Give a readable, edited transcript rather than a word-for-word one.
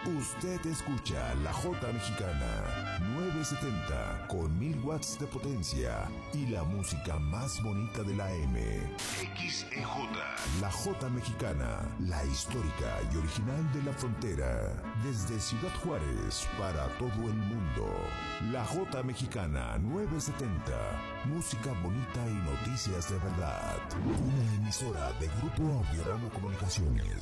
Usted escucha La Jota Mexicana 970 con 1000 watts de potencia y la música más bonita de la M. XEJ. La Jota Mexicana, la histórica y original de la frontera. Desde Ciudad Juárez para todo el mundo. La Jota Mexicana 970. Música bonita y noticias de verdad. Una emisora de Grupo Audiorama Comunicaciones.